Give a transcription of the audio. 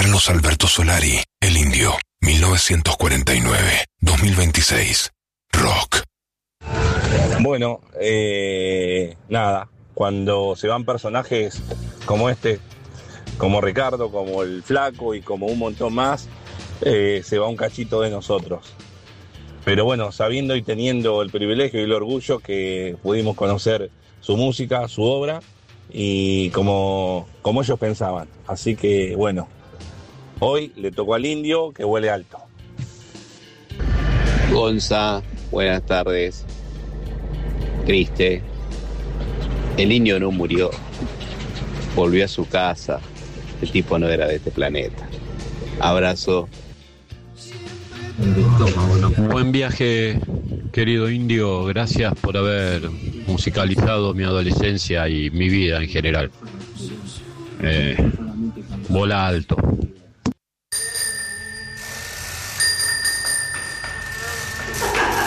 Carlos Alberto Solari, El Indio, 1949-2026. Rock. Bueno, nada, cuando se van personajes como este, como Ricardo, como el Flaco y como un montón más, se va un cachito de nosotros. Pero bueno, sabiendo y teniendo el privilegio y el orgullo que pudimos conocer su música, su obra y como ellos pensaban. Así que bueno, hoy le tocó al Indio que huele alto. Gonza, buenas tardes. Triste. El Indio no murió. Volvió a su casa. El tipo no era de este planeta. Abrazo. Buen viaje, querido Indio. Gracias por haber musicalizado mi adolescencia y mi vida en general. Vola alto.